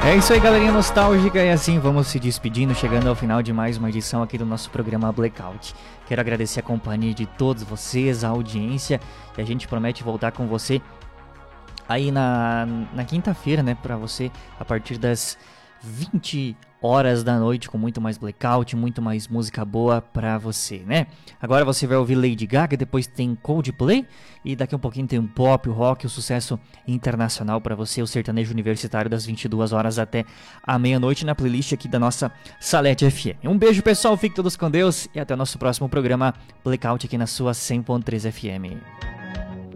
É isso aí, galerinha nostálgica, e assim vamos se despedindo, chegando ao final de mais uma edição aqui do nosso programa Blackout. Quero agradecer a companhia de todos vocês, a audiência, e a gente promete voltar com você aí na quinta-feira, né, pra você, a partir das 20 horas da noite, com muito mais Blackout, muito mais música boa pra você, né? Agora você vai ouvir Lady Gaga, depois tem Coldplay, e daqui a um pouquinho tem um pop, o rock, o sucesso internacional pra você, o sertanejo universitário das 22 horas até a meia-noite na playlist aqui da nossa Salete FM. Um beijo, pessoal, fiquem todos com Deus, e até o nosso próximo programa Blackout aqui na sua 100.3 FM.